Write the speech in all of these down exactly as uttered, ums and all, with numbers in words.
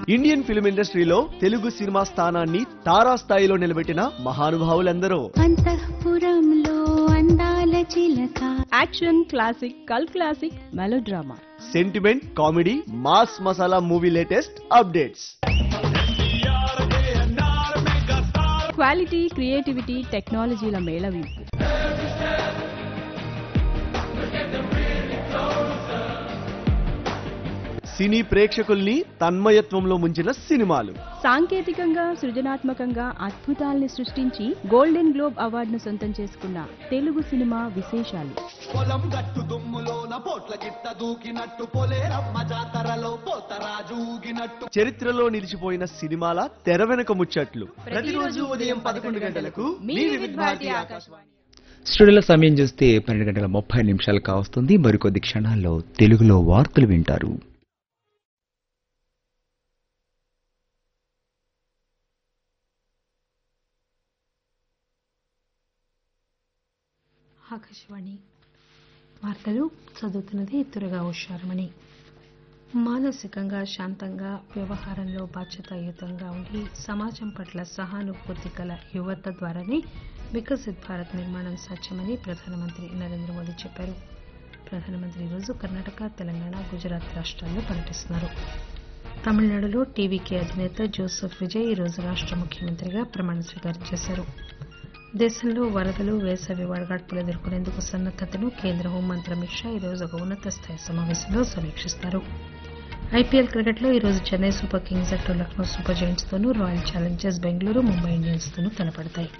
Indian film ఇండస్ట్రీలో Telugu cinema స్థానాన్ని తారా స్థాయిలో నిలబెట్టిన మహానుభావులందరూ. అంతఃపురంలో అందాల చిలక, యాక్షన్, క్లాసిక్, కల్ classic, melodrama, sentiment, comedy, mass masala movie latest updates. Quality, creativity, టెక్నాలజీల మేళవింపు. సినీ ప్రేక్షకుల్ని తన్మయత్వంలో ముంచిన సినిమాలు. సాంకేతికంగా సృజనాత్మకంగా అద్భుతాల్ని సృష్టించి గోల్డెన్ గ్లోబ్ అవార్డును సొంతం చేసుకున్న తెలుగు సినిమా విశేషాలు. పొలం గట్టు దుమ్ములోన పోట్ల గిట్ట దూకినట్టు పొలేరమ్మ జాతరలో పోతరాజు ఊగినట్టు. చరిత్రలో నిలిచిపోయిన సినిమాల తెర వెనుక ముచ్చట్లు. ప్రతిరోజు ఉదయం పదకొండు గంటలకు మీ వివిధ భారతి ఆకాశవాణి. స్టూడియోలో సమయం చూస్తే పన్నెండు గంటల ముప్పై నిమిషాలు కావస్తుంది. మరికొద్ది క్షణాల్లో తెలుగులో వార్తలు వింటారు. ఆకాశవాణి వార్తలు చదువుతున్నది తురగా ఉషారమణి. మానసికంగా శాంతంగా, వ్యవహారంలో బాధ్యతాయుతంగా ఉండి సమాజం పట్ల సహానుభూతి గల యువత ద్వారానే వికసిత్ భారత్ నిర్మాణం సాధ్యమని ప్రధానమంత్రి నరేంద్ర మోదీ చెప్పారు. ప్రధానమంత్రి ఈరోజు కర్ణాటక, తెలంగాణ, గుజరాత్ రాష్ట్రాల్లో పర్యటిస్తున్నారు. తమిళనాడులో టీవీకే అధినేత జోసెఫ్ విజయ్ ఈరోజు రాష్ట్ర ముఖ్యమంత్రిగా ప్రమాణ స్వీకారం చేశారు. దేశంలో వరదలు, వేసవి వడగాడ్పులు ఎదుర్కొనేందుకు సన్నద్దతను కేంద్ర హోంమంత్రి అమిత్ షా ఈరోజు ఒక ఉన్నత స్థాయి సమావేశంలో సమీక్షిస్తారు. ఐపీఎల్ క్రికెట్లో ఈరోజు చెన్నై సూపర్ కింగ్స్ జట్టు లక్నో సూపర్ జెయింట్స్ తోనూ, royal Challengers Bengaluru, Mumbai Indians తోనూ తలపడతాయి.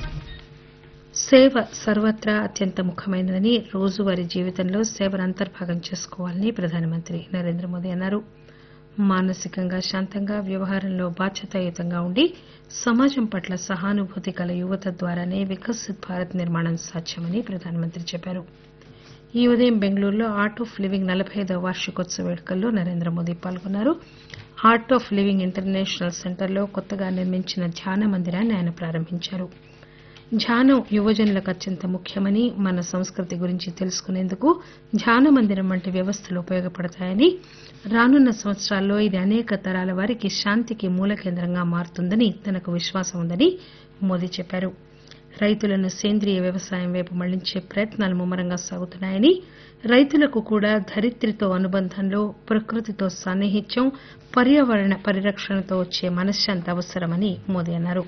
సేవ సర్వత్రా అత్యంత ముఖ్యమైనదని, రోజువారీ జీవితంలో సేవను అంతర్భాగం చేసుకోవాలని ప్రధానమంత్రి నరేంద్ర మోదీ అన్నారు. మానసికంగా శాంతంగా, వ్యవహారంలో బాధ్యతాయుతంగా ఉండి సమాజం పట్ల సహానుభూతి గల యువత ద్వారానే వికసిత్ భారత్ నిర్మాణం సాధ్యమని ప్రధానమంత్రి చెప్పారు. ఈ ఉదయం బెంగళూరులో ఆర్ట్ ఆఫ్ లివింగ్ నలభై ఐదవ వార్షికోత్సవ వేడుకల్లో నరేంద్ర మోదీ పాల్గొన్నారు. ఆర్ట్ ఆఫ్ లివింగ్ ఇంటర్నేషనల్ సెంటర్లో కొత్తగా నిర్మించిన ధ్యాన మందిరాన్ని ఆయన ప్రారంభించారు. ధ్యానం యువజనులకు అత్యంత ముఖ్యమని, మన సంస్కృతి గురించి తెలుసుకునేందుకు ధ్యాన మందిరం వంటి వ్యవస్థలు ఉపయోగపడతాయని, రానున్న సంవత్సరాల్లో ఇది అనేక తరాల వారికి శాంతికి మూల కేంద్రంగా మారుతుందని తనకు విశ్వాసం ఉందని మోదీ చెప్పారు. రైతులను సేంద్రియ వ్యవసాయం వైపు మళ్లించే ప్రయత్నాలు ముమ్మరంగా సాగుతున్నాయని, రైతులకు కూడా ధరిత్రితో అనుబంధంలో, ప్రకృతితో సాన్నిహిత్యం, పర్యావరణ పరిరక్షణతో వచ్చే మనశ్శాంతి అవసరమని మోదీ అన్నారు.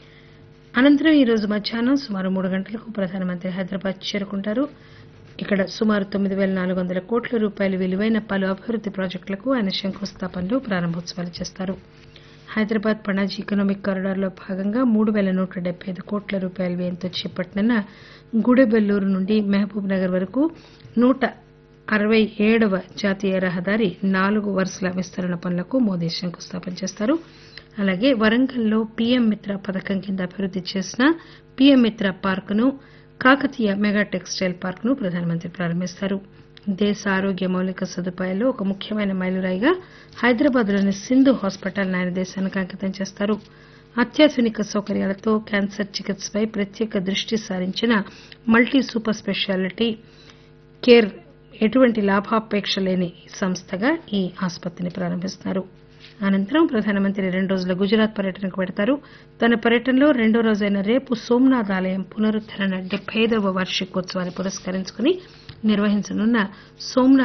అనంతరం ఈరోజు మధ్యాహ్నం సుమారు మూడు గంటలకు ప్రధానమంత్రి హైదరాబాద్ చేరుకుంటారు. ఇక్కడ సుమారు తొమ్మిది పేల నాలుగు వందల కోట్ల రూపాయల విలువైన పలు అభివృద్ది ప్రాజెక్టులకు ఆయన శంకుస్థాపనలు, ప్రారంభోత్సవాలు చేస్తారు. హైదరాబాద్ పణాజీ ఎకనామిక్ కారిడార్లో భాగంగా మూడు పేల నూట డెబ్బై ఐదు కోట్ల రూపాయల వ్యయంతో చేపట్టనున్న గుడెబెల్లూరు నుండి మహబూబ్ నగర్ వరకు నూట అరవై ఏడవ జాతీయ రహదారి నాలుగు వరుసల విస్తరణ పనులకు మోదీ శంకుస్థాపన చేస్తారు. అలాగే వరంగల్లో పీఎం మిత్ర పథకం కింద అభివృద్ది చేసిన పీఎం మిత్ర పార్కును, కాకతీయ మెగా టెక్స్టైల్ పార్కును ప్రధానమంత్రి ప్రారంభిస్తారు. దేశ ఆరోగ్య మౌలిక సదుపాయాల్లో ఒక ముఖ్యమైన మైలురాయిగా హైదరాబాద్లోని సింధు హాస్పిటల్ ఆయన దేశానికి అంకితం చేస్తారు. అత్యాధునిక సౌకర్యాలతో క్యాన్సర్ చికిత్సపై ప్రత్యేక దృష్టి సారించిన మల్టీ సూపర్ స్పెషాలిటీ కేర్ ఎటువంటి లాభాపేక్ష లేని సంస్థగా ఈ ఆసుపత్రిని ప్రారంభిస్తున్నారు. అనంతరం ప్రధానమంత్రి రెండు రోజుల గుజరాత్ పర్యటనకు పెడతారు. తన పర్యటనలో రెండో రోజైన రేపు సోమనాథ్ ఆలయం పునరుద్దరణ డెబ్బై ఐదవ వార్షికోత్సవాన్ని పురస్కరించుకుని నిర్వహించనున్న సోమనాథ్